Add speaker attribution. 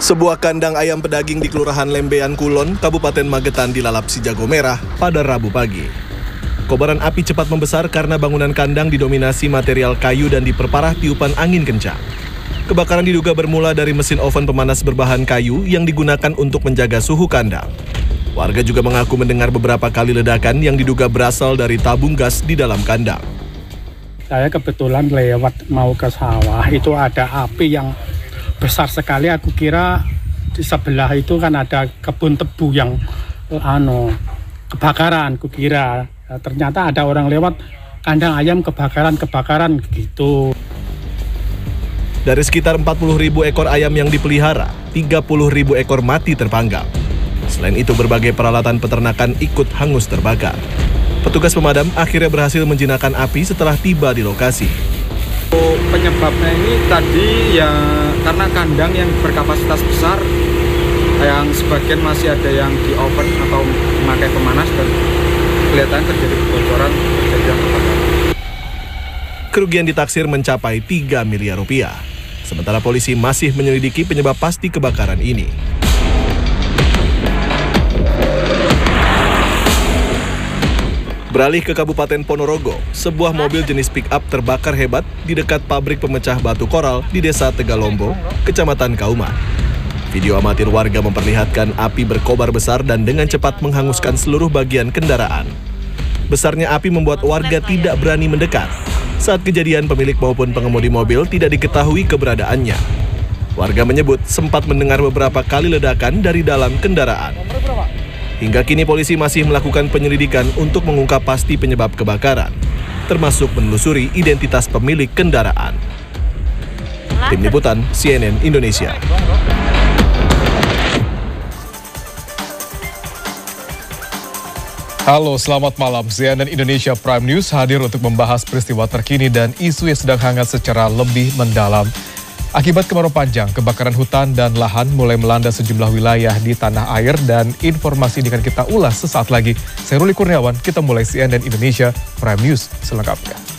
Speaker 1: Sebuah kandang ayam pedaging di Kelurahan Lembean Kulon, Kabupaten Magetan dilalap si jago merah pada Rabu pagi. Kobaran api cepat membesar karena bangunan kandang didominasi material kayu dan diperparah tiupan angin kencang. Kebakaran diduga bermula dari mesin oven pemanas berbahan kayu yang digunakan untuk menjaga suhu kandang. Warga juga mengaku mendengar beberapa kali ledakan yang diduga berasal dari tabung gas di dalam kandang.
Speaker 2: Saya kebetulan lewat mau ke sawah, itu ada api yang besar sekali. Aku kira di sebelah itu kan ada kebun tebu yang kebakaran, aku kira. Ternyata ada orang lewat, kandang ayam kebakaran gitu.
Speaker 1: Dari sekitar 40.000 ekor ayam yang dipelihara, 30.000 ekor mati terpanggang. Selain itu, berbagai peralatan peternakan ikut hangus terbakar. Petugas pemadam akhirnya berhasil menjinakkan api setelah tiba di lokasi.
Speaker 3: Penyebabnya ini tadi ya karena kandang yang berkapasitas besar, yang sebagian masih ada yang di oven atau memakai pemanas dan kelihatan terjadi kebocoran, kejadian kebakaran.
Speaker 1: Kerugian ditaksir mencapai 3 miliar rupiah. Sementara polisi masih menyelidiki penyebab pasti kebakaran ini. Beralih ke Kabupaten Ponorogo, sebuah mobil jenis pick-up terbakar hebat di dekat pabrik pemecah batu koral di Desa Tegalombo, Kecamatan Kauman. Video amatir warga memperlihatkan api berkobar besar dan dengan cepat menghanguskan seluruh bagian kendaraan. Besarnya api membuat warga tidak berani mendekat. Saat kejadian, pemilik maupun pengemudi mobil tidak diketahui keberadaannya. Warga menyebut sempat mendengar beberapa kali ledakan dari dalam kendaraan. Hingga kini polisi masih melakukan penyelidikan untuk mengungkap pasti penyebab kebakaran, termasuk menelusuri identitas pemilik kendaraan. Tim Liputan CNN Indonesia.
Speaker 4: Halo, selamat malam. CNN Indonesia Prime News hadir untuk membahas peristiwa terkini dan isu yang sedang hangat secara lebih mendalam. Akibat kemarau panjang, kebakaran hutan dan lahan mulai melanda sejumlah wilayah di tanah air dan informasi ini akan kita ulas sesaat lagi. Saya Ruli Kurniawan, kita mulai CNN Indonesia Prime News selengkapnya.